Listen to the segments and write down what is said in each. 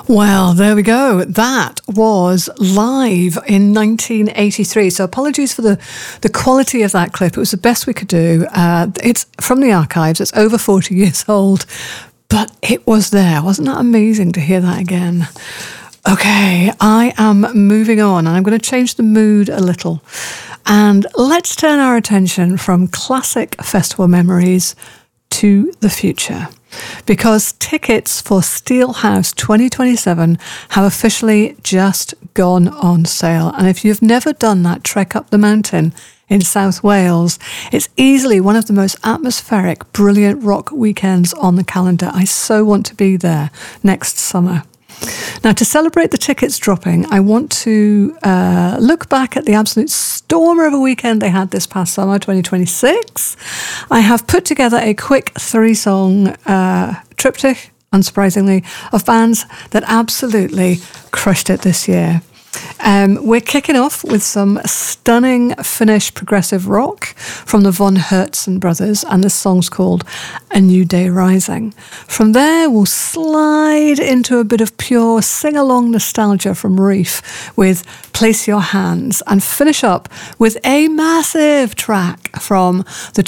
Well, there we go. That was live in 1983. So apologies for the quality of that clip. It was the best we could do. It's from the archives. It's over 40 years old, but it was there. Wasn't that amazing to hear that again? Okay, I am moving on and I'm going to change the mood a little. And let's turn our attention from classic festival memories to the future. Because tickets for Steelhouse 2027 have officially just gone on sale. And if you've never done that trek up the mountain in South Wales, it's easily one of the most atmospheric, brilliant rock weekends on the calendar. I so want to be there next summer. Now, to celebrate the tickets dropping, I want to look back at the absolute stormer of a weekend they had this past summer, 2026. I have put together a quick 3-song triptych, unsurprisingly, of bands that absolutely crushed it this year. We're kicking off with some stunning Finnish progressive rock from the Von Hertzen brothers, and this song's called A New Day Rising. From there, we'll slide into a bit of pure sing-along nostalgia from Reef with Place Your Hands, and finish up with a massive track from the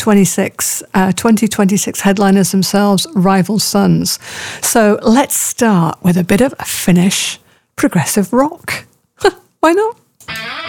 2026 headliners themselves, Rival Sons. So let's start with a bit of Finnish progressive rock. Why not?